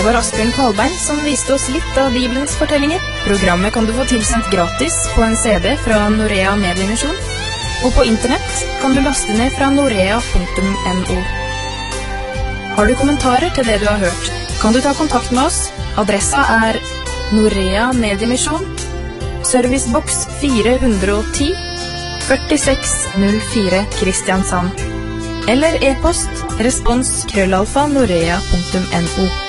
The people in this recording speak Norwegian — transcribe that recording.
Det var Asbjørn Kvalbein som viste oss litt av Bibelens fortellinger. Programmet kan du få tilsendt gratis på en CD fra Norea Mediemisjon, og på internett kan du laste ned fra norea.no. Har du kommentarer til det du har hørt, kan du ta kontakt med oss. Adressa er Norea Mediemisjon, Servicebox 410, 4604 Kristiansand. Eller e-post respons@norea.no.